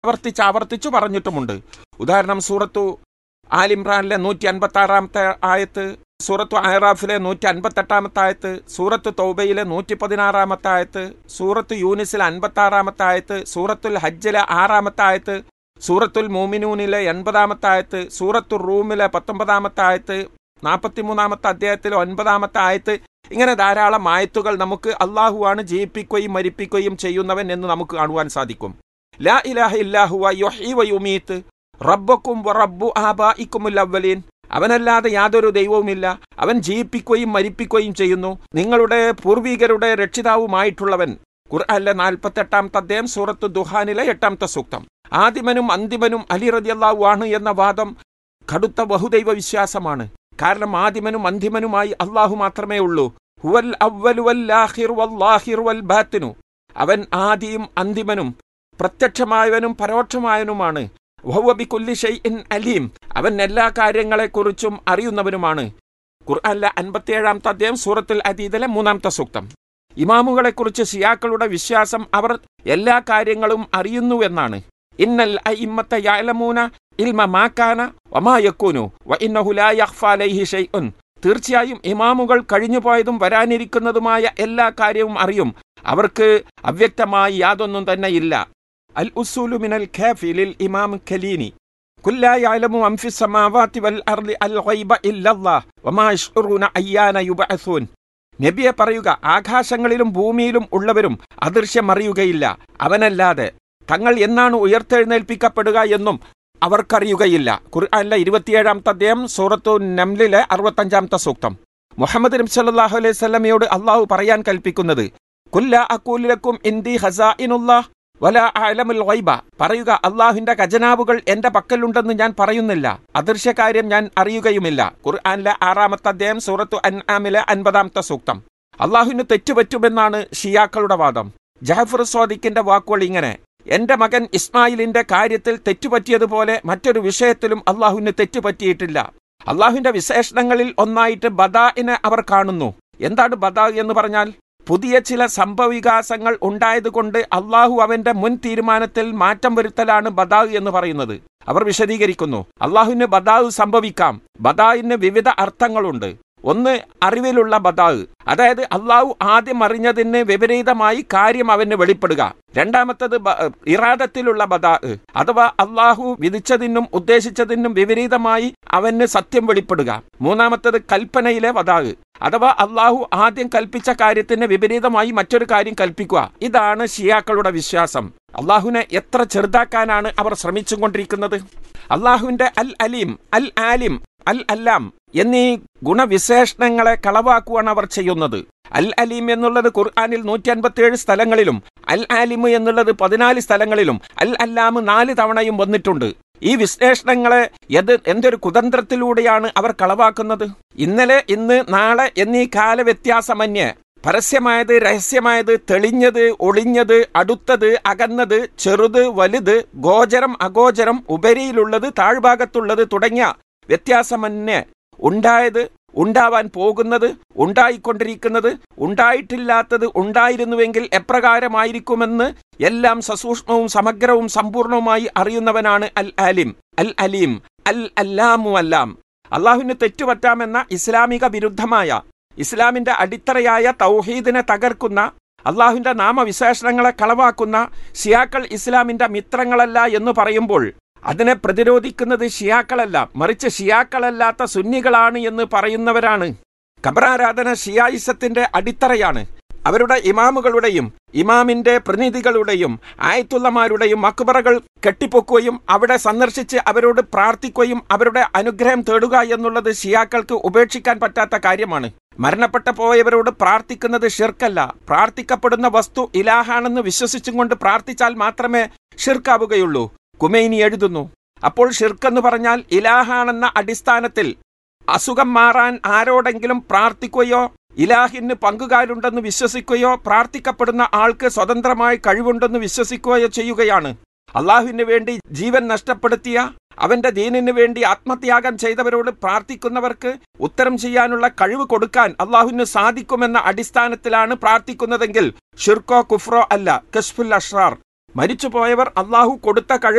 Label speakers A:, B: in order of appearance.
A: ആവർത്തിച്ചു പറഞ്ഞിട്ടുമുണ്ട്. ഉദാഹരണം സൂറത്തു ആലിമ്രാനിലെ 156 ആയത്ത്, സൂറത്തു അഹ്റാഫിലെ 158 ആയത്ത്, സൂറത്ത് തൗബയിലെ 116 ആയത്ത്, സൂറത്ത് യൂനിസിലെ 56 ആയത്ത്, സൂറത്തുൽ ഹജ്ജിലെ 6 ആയത്ത്, സൂറത്തുൽ മുഅ്മിനൂനിലെ 80 ആയത്ത്, സൂറത്തു റൂമിലെ 19 ആയത്ത്, 43 അധ്യായത്തിലെ 9 ആയത്ത്. ഇങ്ങനെ ധാരാളം ആയത്തുകൾ നമുക്ക് അള്ളാഹുവാണ് ജീവിപ്പിക്കുകയും മരിപ്പിക്കുകയും ചെയ്യുന്നവൻ എന്ന് നമുക്ക് കാണുവാൻ സാധിക്കും. ലാ ഇലാഹ ഇല്ലാഹുവ യുഹ്യി വ യുമീത്ത് റബ്ബക്കും വ റബ്ബു ആബാഇക്കുമുൽ അവ്വലീൻ. അവനല്ലാതെ യാതൊരു ദൈവവുമില്ല, അവൻ ജീവിപ്പിക്കുകയും മരിപ്പിക്കുകയും ചെയ്യുന്നു, നിങ്ങളുടെ പൂർവികരുടെ രക്ഷിതാവുമായിട്ടുള്ളവൻ. ഖുർആനിലെ 48 അധ്യായം സൂറത്ത് ദുഹാനിലെ 8 സൂക്തം. ആദിമനും അന്തിമനും അലി റളിയല്ലാഹു അൻഹു എന്ന വാദം കടുത്ത ബഹുദൈവ വിശ്വാസമാണ്. കാരണം ആദിമനും അന്തിമനുമായി അള്ളാഹു മാത്രമേ ഉള്ളൂ. ഹുവൽ അവ്വലു വൽ ആഖിറു വല്ലാഹിറു വൽ ബാത്തിനു. അവൻ ആദിയും അന്തിമനും പ്രത്യക്ഷമായവനും പരോക്ഷമായവനുമാണ്. വഹുവ ബികുല്ലി ഷൈഇൻ അലീം. അവൻ എല്ലാ കാര്യങ്ങളെക്കുറിച്ചും അറിയുന്നവനുമാണ്. ഖുർആനിലെ 57 അധ്യായം സൂറത്തുൽ ഹദീദിലെ 3 സൂക്തം. ഇമാമുകളെക്കുറിച്ച് ശിയാക്കളുടെ വിശ്വാസം അവർ എല്ലാ കാര്യങ്ങളും അറിയുന്നുവെന്നാണ്. ഇന്നൽ അഇമ്മത യഅലമൂന ഇൽമ മാ കാന വമാ യകൂനു വഇന്നഹു ലാ യഖ്ഫാ അലൈഹി ഷൈഉൻ. തീർച്ചയായും ഇമാമുകൾ കഴിഞ്ഞുപോയതും വരാനിരിക്കുന്നതുമായ എല്ലാ കാര്യവും അറിയും, അവർക്ക് അവ്യക്തമായി യാതൊന്നും തന്നെ ഇല്ല. അൽ ഉസൂലു മിനൽ കാഫി ലിൽ ഇമാം കലീനി കുല്ലാ യഅലമു മൻ ഫിസ് സമാവാതി വൽ അർളി അൽ ഗൈബ ഇല്ലല്ലാഹ് വമാ യശ്ഉറൂന അയ്യാന യുബഅസൂൻ. നബിയെ പറയുക, ആകാശങ്ങളിലും ഭൂമിയിലും ഉള്ളവരും അദൃശ്യം അറിയുകയില്ല, അവനല്ലാതെ തങ്ങൾ എന്നാണ് ഉയർത്തെഴുന്നേൽപ്പിക്കപ്പെടുക എന്നും അവർക്കറിയുകയില്ല. ഖുർആനിലെ 27 അധ്യായം സൂറത്തു നംലിലെ 65 സൂക്തം. മുഹമ്മദ് നബി സല്ലല്ലാഹു അലൈഹി വസല്ലമയോട് അള്ളാഹു പറയാൻ കൽപ്പിക്കുന്നത്, കുല്ലാ അഖൂലു ലക്കും ഇൻദി ഖസാഇനുല്ലാഹ് വലാ അഅലമുൽ ഗൈബ. പറയുക, അള്ളാഹുവിന്റെ ഖജനാവുകൾ എന്റെ പക്കലുണ്ടെന്ന് ഞാൻ പറയുന്നില്ല, അദൃശ്യകാര്യം ഞാൻ അറിയുകയുമില്ല. ഖുർആനിലെ 6 അധ്യായം സൂറത്തു അൻആമിലെ 50 സൂക്തം. അള്ളാഹുവിന് തെറ്റുപറ്റുമെന്നാണ് ഷിയാക്കളുടെ വാദം. ജഅഫർ സ്വാദിഖിന്റെ വാക്കുകൾ ഇങ്ങനെ: എന്റെ മകൻ ഇസ്മായിലിന്റെ കാര്യത്തിൽ തെറ്റുപറ്റിയതുപോലെ മറ്റൊരു വിഷയത്തിലും അള്ളാഹുവിന് തെറ്റുപറ്റിയിട്ടില്ല. അള്ളാഹുവിന്റെ വിശേഷണങ്ങളിൽ ഒന്നായിട്ട് ബദാഇനെ അവർ കാണുന്നു. എന്താണ് ബദാ എന്ന് പറഞ്ഞാൽ? പുതിയ ചില സംഭവവികാസങ്ങൾ ഉണ്ടായതുകൊണ്ട് അള്ളാഹു അവന്റെ മുൻ തീരുമാനത്തിൽ മാറ്റം വരുത്തലാണ് ബദാ എന്ന് പറയുന്നത്. അവർ വിശദീകരിക്കുന്നു, അള്ളാഹുവിന് ബദാ സംഭവിക്കാം. ബദാഇന് വിവിധ അർത്ഥങ്ങളുണ്ട്. ഒന്ന്, അറിവിലുള്ള ബദാ, അതായത് അള്ളാഹു ആദ്യം അറിഞ്ഞതിന് വിപരീതമായി കാര്യം അവന് വെളിപ്പെടുക. രണ്ടാമത്തത് ഇറാദത്തിലുള്ള ബദാ, അഥവാ അള്ളാഹു വിധിച്ചതിനും ഉദ്ദേശിച്ചതിനും വിപരീതമായി അവന് സത്യം വെളിപ്പെടുക. മൂന്നാമത്തത് കൽപ്പനയിലെ ബദാ, അഥവാ അള്ളാഹു ആദ്യം കൽപ്പിച്ച കാര്യത്തിന് വിപരീതമായി മറ്റൊരു കാര്യം കൽപ്പിക്കുക. ഇതാണ് ഷിയാക്കളുടെ വിശ്വാസം. അള്ളാഹുവിനെ എത്ര ചെറുതാക്കാനാണ് അവർ ശ്രമിച്ചുകൊണ്ടിരിക്കുന്നത്. അള്ളാഹുവിന്റെ അൽ അലീം, അൽ ആലിം, അൽ അല്ലാം എന്നീ ഗുണവിശേഷണങ്ങളെ കളവാക്കുവാണ് അവർ ചെയ്യുന്നത്. അൽ അലീം എന്നുള്ളത് ഖുർആനിൽ 157 സ്ഥലങ്ങളിലും അൽ ആലിം എന്നുള്ളത് 14 സ്ഥലങ്ങളിലും അൽ അല്ലാം 4 തവണയും വന്നിട്ടുണ്ട്. ഈ വിശേഷണങ്ങളെ എന്തൊരു കുതന്ത്രത്തിലൂടെയാണ് അവർ കളവാക്കുന്നത്. ഇന്നലെ, ഇന്ന്, നാളെ എന്നീ കാലവ്യത്യാസമന്യേ പരസ്യമായത്, രഹസ്യമായത്, തെളിഞ്ഞത്, ഒളിഞ്ഞത്, അടുത്തത്, അകന്നത്, ചെറുത്, വലുത്, ഗോചരം, അഗോചരം, ഉപരിയിലുള്ളത്, താഴ്ഭാഗത്തുള്ളത് തുടങ്ങിയ വ്യത്യാസമന്യേ ഉണ്ടായത്, ഉണ്ടാവാൻ പോകുന്നത്, ഉണ്ടായിക്കൊണ്ടിരിക്കുന്നത്, ഉണ്ടായിട്ടില്ലാത്തത്, ഉണ്ടായിരുന്നുവെങ്കിൽ എപ്രകാരമായിരിക്കുമെന്ന് എല്ലാം സസൂക്ഷ്മവും സമഗ്രവും സമ്പൂർണവുമായി അറിയുന്നവനാണ് അൽ ആലിം, അൽ അലീം, അൽ അല്ലാമു അല്ലാം. അള്ളാഹുവിന് തെറ്റുപറ്റാമെന്ന ഇസ്ലാമിക വിരുദ്ധമായ, ഇസ്ലാമിന്റെ അടിത്തറയായ തൗഹീദിനെ തകർക്കുന്ന, അള്ളാഹുവിന്റെ നാമവിശേഷണങ്ങളെ കളവാക്കുന്ന ഷിയാക്കൾ ഇസ്ലാമിന്റെ മിത്രങ്ങളല്ല എന്ന് പറയുമ്പോൾ അതിനെ പ്രതിരോധിക്കുന്നത് ഷിയാക്കളല്ല, മറിച്ച് ഷിയാക്കളല്ലാത്ത സുന്നികളാണ് എന്ന് പറയുന്നവരാണ്. ഖബറാരാധന ഷിയായിസത്തിന്റെ അടിത്തറയാണ്. അവരുടെ ഇമാമുകളുടെയും ഇമാമിന്റെ പ്രതിനിധികളുടെയും ആയത്തുള്ളമാരുടെയും മക്ബറകൾ കെട്ടിപ്പൊക്കുകയും അവിടെ സന്ദർശിച്ച് അവരോട് പ്രാർത്ഥിക്കുകയും അവരുടെ അനുഗ്രഹം തേടുക എന്നുള്ളത് ഷിയാക്കൾക്ക് ഉപേക്ഷിക്കാൻ പറ്റാത്ത കാര്യമാണ്. മരണപ്പെട്ട പോയവരോട് പ്രാർത്ഥിക്കുന്നത് ഷിർക്കല്ല. പ്രാർത്ഥിക്കപ്പെടുന്ന വസ്തു ഇലാഹാണെന്ന് വിശ്വസിച്ചും കൊണ്ട് പ്രാർത്ഥിച്ചാൽ മാത്രമേ ഷിർക്കാവുകയുള്ളൂ. ഖുമൈനി എഴുതുന്നു, അപ്പോൾ ഷിർക്കെന്ന് പറഞ്ഞാൽ ഇലാഹാണെന്ന അടിസ്ഥാനത്തിൽ അസുഖം മാറാൻ ആരോടെങ്കിലും പ്രാർത്ഥിക്കുകയോ ഇലാഹിന് പങ്കുകാരുണ്ടെന്ന് വിശ്വസിക്കുകയോ പ്രാർത്ഥിക്കപ്പെടുന്ന ആൾക്ക് സ്വതന്ത്രമായി കഴിവുണ്ടെന്ന് വിശ്വസിക്കുകയോ ചെയ്യുകയാണ്. അള്ളാഹുവിന് വേണ്ടി ജീവൻ നഷ്ടപ്പെടുത്തിയ, അവന്റെ ദീനിന് വേണ്ടി ആത്മത്യാഗം ചെയ്തവരോട് പ്രാർത്ഥിക്കുന്നവർക്ക് ഉത്തരം ചെയ്യാനുള്ള കഴിവ് കൊടുക്കാൻ അള്ളാഹുവിന് സാധിക്കുമെന്ന അടിസ്ഥാനത്തിലാണ് പ്രാർത്ഥിക്കുന്നതെങ്കിൽ ഷിർക്കോ കുഫ്രോ അല്ല, കശ്ഫുൽ അഷ്റാർ. മരിച്ചുപോയവർ അള്ളാഹു കൊടുത്ത കഴിവ്